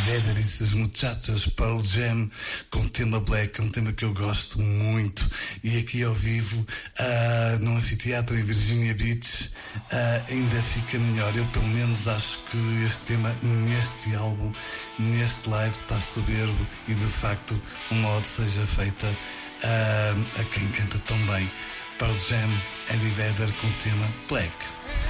Vedder e seus muchachos, Pearl Jam com o tema Black, é um tema que eu gosto muito, e aqui ao vivo no anfiteatro em Virginia Beach ainda fica melhor. Eu pelo menos acho que este tema neste álbum, neste live, está soberbo, e de facto uma ode seja feita a quem canta tão bem. Pearl Jam, Eddie Vedder com o tema Black.